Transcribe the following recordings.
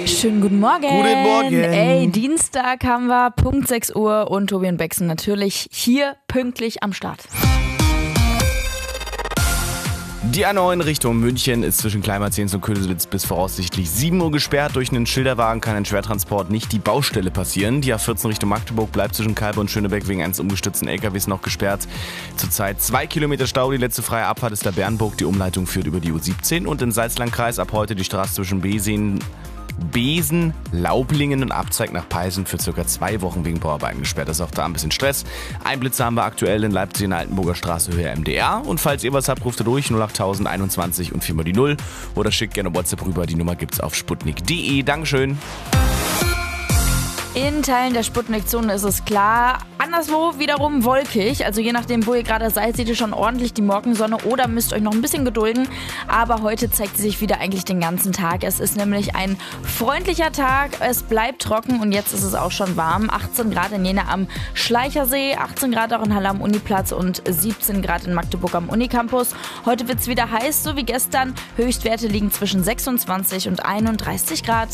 Schönen guten Morgen. Guten Morgen. Ey, Dienstag haben wir, Punkt 6 Uhr und Tobi und Bexen natürlich hier pünktlich am Start. Die A9 in Richtung München ist zwischen Kleinmarzens und Königswitz bis voraussichtlich 7 Uhr gesperrt. Durch einen Schilderwagen kann ein Schwertransport nicht die Baustelle passieren. Die A14 Richtung Magdeburg bleibt zwischen Kalbe und Schönebeck wegen eines umgestürzten LKWs noch gesperrt. Zurzeit 2 Kilometer Stau. Die letzte freie Abfahrt ist der Bernburg. Die Umleitung führt über die U17. Und im Salzlandkreis ab heute die Straße zwischen Besen, Laublingen und Abzeig nach Peisen für ca. 2 Wochen wegen Bauarbeiten gesperrt. Das ist auch da ein bisschen Stress. Einblitze haben wir aktuell in Leipzig in der Altenburger Straße Höhe MDR. Und falls ihr was habt, ruft ihr durch 08021 und 4 mal die 0 oder schickt gerne WhatsApp rüber. Die Nummer gibt's auf sputnik.de. Dankeschön. In Teilen der Sputnik-Zone ist es klar, anderswo wiederum wolkig. Also je nachdem, wo ihr gerade seid, seht ihr schon ordentlich die Morgensonne oder müsst euch noch ein bisschen gedulden. Aber heute zeigt sie sich wieder eigentlich den ganzen Tag. Es ist nämlich ein freundlicher Tag, es bleibt trocken und jetzt ist es auch schon warm. 18 Grad in Jena am Schleichersee, 18 Grad auch in Halle am Uniplatz und 17 Grad in Magdeburg am Unicampus. Heute wird es wieder heiß, so wie gestern. Höchstwerte liegen zwischen 26 und 31 Grad.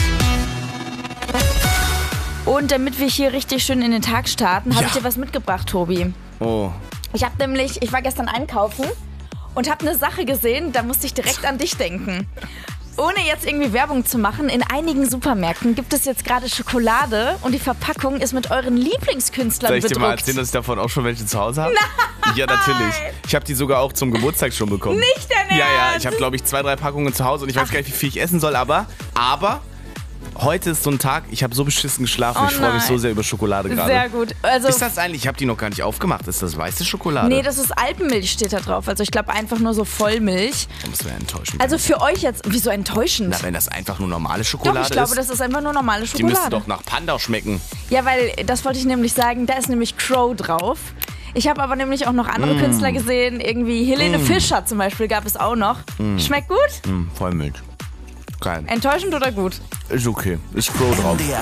Und damit wir hier richtig schön in den Tag starten, habe ich dir was mitgebracht, Tobi. Oh. Ich war gestern einkaufen und habe eine Sache gesehen, da musste ich direkt an dich denken. Ohne jetzt irgendwie Werbung zu machen, in einigen Supermärkten gibt es jetzt gerade Schokolade und die Verpackung ist mit euren Lieblingskünstlern bedruckt. Soll ich dir mal erzählen, dass ich davon auch schon welche zu Hause habe? Nein! Ja, natürlich. Ich habe die sogar auch zum Geburtstag schon bekommen. Nicht dein Ernst? Ja, ich habe, glaube ich, 2, 3 Packungen zu Hause und ich weiß gar nicht, wie viel ich essen soll, aber heute ist so ein Tag, ich habe so beschissen geschlafen, ich freue mich so sehr über Schokolade gerade. Sehr gut. Also, ist das eigentlich, ich habe die noch gar nicht aufgemacht, ist das weiße Schokolade? Nee, das ist Alpenmilch, steht da drauf. Also ich glaube einfach nur so Vollmilch. Das wäre enttäuschend. Also für euch jetzt, wieso enttäuschend? Na, wenn das einfach nur normale Schokolade ist. Doch, ich glaube, das ist einfach nur normale Schokolade. Die müsste doch nach Panda schmecken. Ja, weil, das wollte ich nämlich sagen, da ist nämlich Crow drauf. Ich habe aber nämlich auch noch andere Künstler gesehen, irgendwie Helene Fischer zum Beispiel gab es auch noch. Schmeckt gut? Vollmilch. Geil. Enttäuschend oder gut? Ist okay. Ist Crow drauf.